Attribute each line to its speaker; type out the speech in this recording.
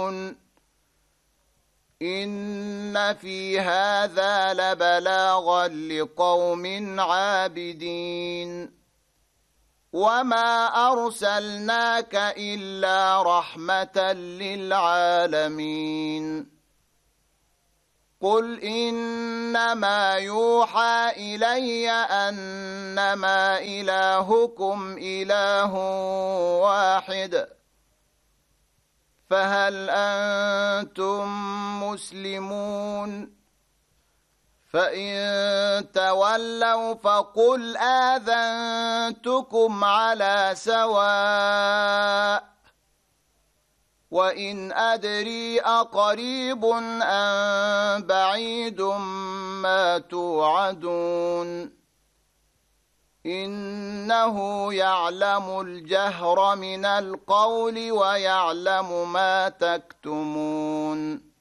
Speaker 1: تسمعون إن في هذا لبلاغا لقوم عابدين وما أرسلناك إلا رحمة للعالمين قل إنما يوحى إلي أنما إلهكم إله واحد فهل أنتم مسلمون فإن تولوا فقل آذنتكم على سواء وإن أدري أقريب أم بعيد ما توعدون إنه يعلم الجهر من القول ويعلم ما تكتمون